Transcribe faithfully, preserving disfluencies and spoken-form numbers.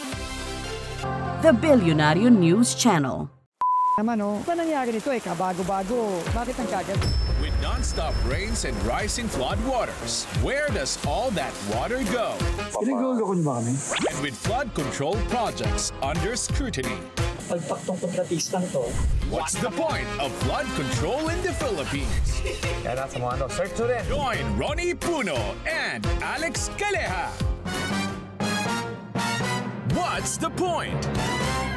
The Billionario News Channel. Naman oh, pa nangyari nito eh, kabago-bago. Bakit ang kagat? With non-stop rains and rising flood waters, where does all that water go? Pinag-uuloko niyo ba kami? And with flood control projects under scrutiny, Pagpaktong kontratistang to. what's the point of flood control in the Philippines? Kaya nasa mga ano, search to rin. Join Ronnie Puno and Alex Caleja. What's the point?